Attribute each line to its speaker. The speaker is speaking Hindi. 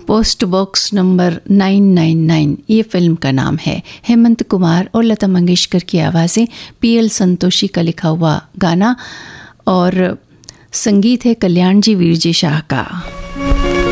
Speaker 1: पोस्ट बॉक्स नंबर 999 ये फिल्म का नाम है। हेमंत कुमार और लता मंगेशकर की आवाज़ें, पीएल संतोषी का लिखा हुआ गाना और संगीत है कल्याण जी वीर जी शाह का।